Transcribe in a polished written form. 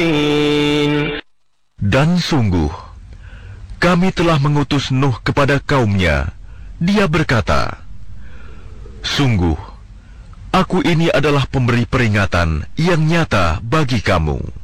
Dan sungguh, kami telah mengutus Nuh kepada kaumnya. Dia berkata, sungguh, aku ini adalah pemberi peringatan yang nyata bagi kamu.